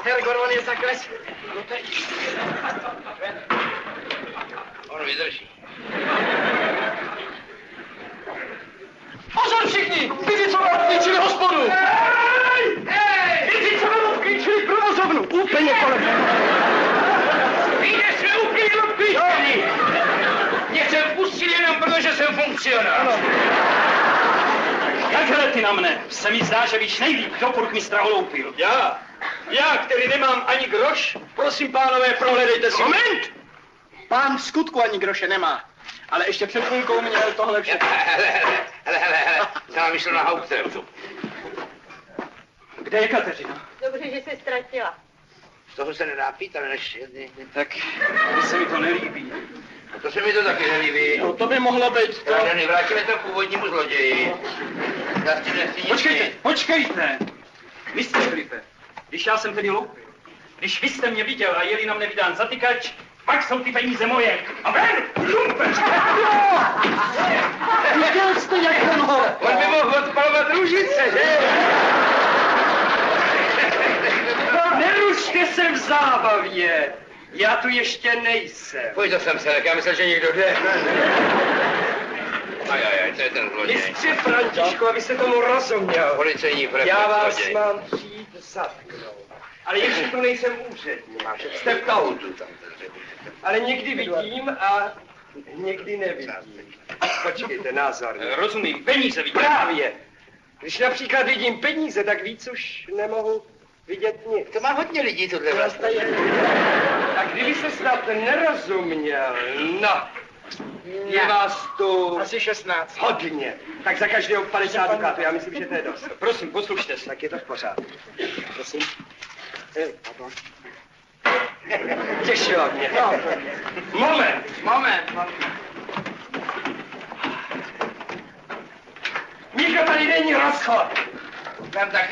Helgor, on je zakles. No teď. On vydrží. Pozor všichni! Vidí, co vám klíčili hospodu! Hej! Hej! Vidí, co vám obklíčili provozovnu! Úplně kolem. Víte, jsme úplně obklíčili! Mě jsem pustil jenom proto, že jsem funkcionář. Jakhle ty na mne? Se mi zdá, že víš nejlíp, kdo purkmistra oloupil. Já, který nemám ani groš, prosím, pánové, prohledejte si. Moment! Pán v skutku ani groše nemá, ale ještě před chvilkou měl tohle všechno. Hele, jsem vám vyšel na Hauptstretu. Kde je Kateřina? Dobře, že se ztratila. Z toho se nedá pít, ale než... Tak, se mi to nelíbí. No to se mi to taky nelíbí. No to by mohlo být to. Radany, vrátíme to původnímu zloději. Já s tím nechci nic. Počkejte! Mistře Filipe, když já jsem tedy loupil, když vy jste mě viděl a jeli na mne vydán zatykač, pak jsou ty peníze moje. A ven! Žumpeč! Viděl jste, jak ten ho... On by mohl odpalovat růžice, že? Nerušte se v zábavě! Já tu ještě nejsem. Pojď to sem, Selek, já myslel, že někdo jde. Ajajaj, to je ten zloděj. Mistře Františku, abyste tomu rozuměl. Policejní prefekt, Já vás zloděj. mám přijít zatknout. Ale ještě tu nejsem úředník. Jste v kautu. Ale někdy vidím a někdy nevidím. Počkejte, názor. Rozumím, peníze vidím. Právě. Když například vidím peníze, tak víc už nemohu vidět nic. To má hodně lidí, tohle vlastně. A kdyby se snad nerozuměl, no, je vás tu... Asi 16. Hodně. Tak za každého 50 dukátů, já myslím, že to je dost. Prosím, poslušte se. Tak je to v pořádku. Prosím. Pardon. Těšilo mě. Moment. Nikdo tady není rozchod. Tam taky